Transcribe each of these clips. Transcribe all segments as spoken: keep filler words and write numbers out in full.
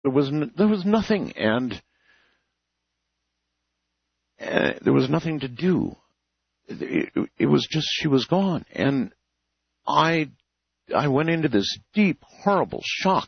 There was n- there was nothing, and uh, there was nothing to do. It, it, it was just she was gone, and I I went into this deep, horrible shock.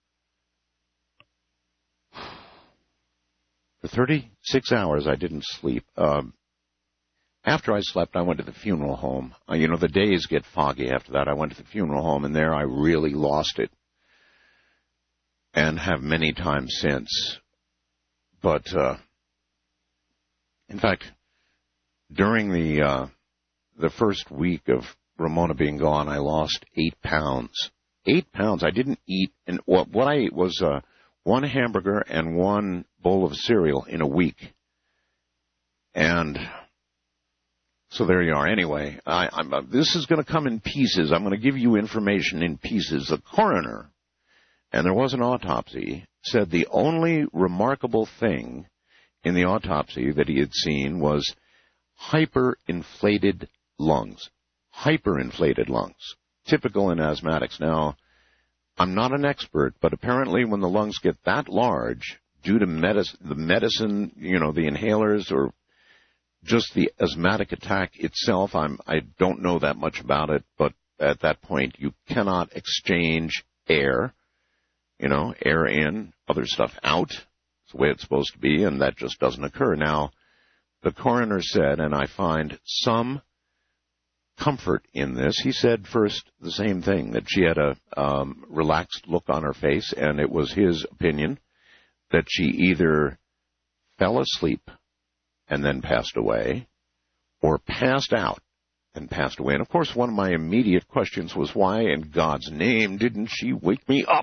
For thirty-six hours, I didn't sleep. Um, after I slept, I went to the funeral home. Uh, you know, the days get foggy after that. I went to the funeral home, and there I really lost it, and have many times since. But, uh, in fact, during the uh, the first week of Ramona being gone, I lost eight pounds. Eight pounds. I didn't eat, and what, what I ate was uh, one hamburger and one bowl of cereal in a week. And so there you are. Anyway, I, I'm, uh, this is going to come in pieces. I'm going to give you information in pieces. The coroner, and there was an autopsy, said the only remarkable thing in the autopsy that he had seen was hyperinflated lungs. Hyperinflated lungs. Typical in asthmatics. Now, I'm not an expert, but apparently when the lungs get that large, due to medicine, the medicine, you know, the inhalers, or just the asthmatic attack itself, I'm, I don't know that much about it, but at that point you cannot exchange air, you know, air in, other stuff out. It's the way it's supposed to be, and that just doesn't occur. Now, the coroner said, and I find some comfort in this, he said first the same thing, that she had a um, relaxed look on her face, and it was his opinion that she either fell asleep and then passed away, or passed out and passed away. And, of course, one of my immediate questions was, why in God's name didn't she wake me up?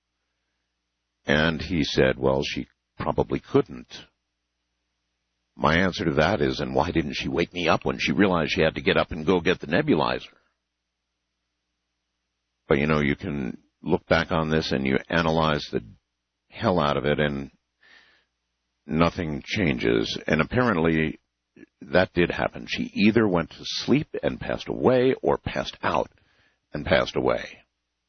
And he said, well, she probably couldn't. My answer to that is, and why didn't she wake me up when she realized she had to get up and go get the nebulizer? But, you know, you can look back on this and you analyze the hell out of it, and nothing changes. And apparently that did happen. She either went to sleep and passed away, or passed out and passed away.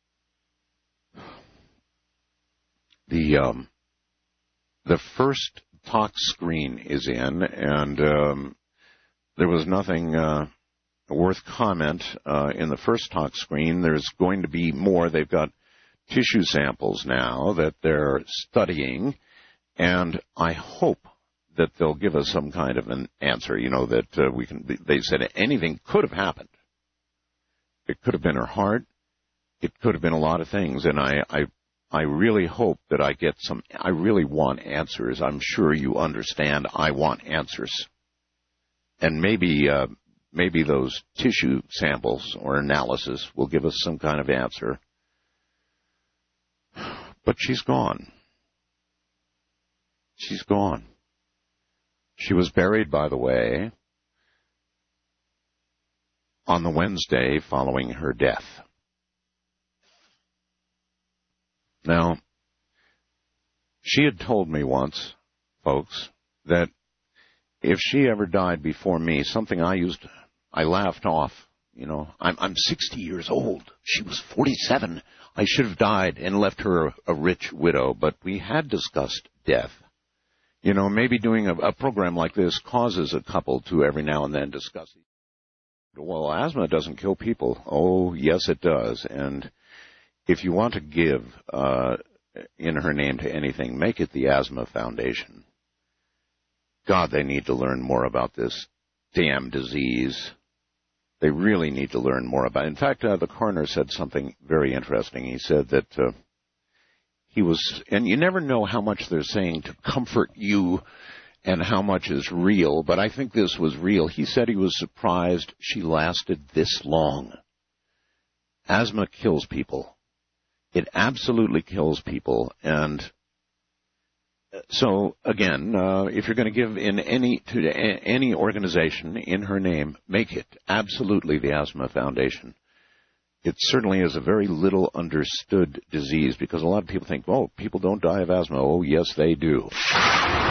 The um, the first tox screen is in, and um, there was nothing uh, worth comment uh, in the first tox screen. There's going to be more. They've got tissue samples now that they're studying, and I hope that they'll give us some kind of an answer, you know, that uh, we can, they said anything could have happened. It could have been her heart. It could have been a lot of things, and I, I, I really hope that I get some, I really want answers. I'm sure you understand I want answers. And maybe, uh, maybe those tissue samples or analysis will give us some kind of answer. But she's gone. She's gone. She was buried, by the way, on the Wednesday following her death. Now, she had told me once, folks, that if she ever died before me, something I used, I laughed off. You know, I'm, I'm sixty years old. She was forty-seven. I should have died and left her a rich widow, but we had discussed death. You know, maybe doing a, a program like this causes a couple to every now and then discuss it. Well, asthma doesn't kill people. Oh, yes, it does. And if you want to give uh, in her name to anything, make it the Asthma Foundation. God, they need to learn more about this damn disease. They really need to learn more about it. In fact, uh, the coroner said something very interesting. He said that uh, he was, and you never know how much they're saying to comfort you and how much is real, but I think this was real. He said he was surprised she lasted this long. Asthma kills people. It absolutely kills people, and so, again, uh, if you're going to give in any to a, any organization in her name, make it absolutely the Asthma Foundation. It certainly is a very little understood disease, because a lot of people think, oh, people don't die of asthma. Oh, yes, they do.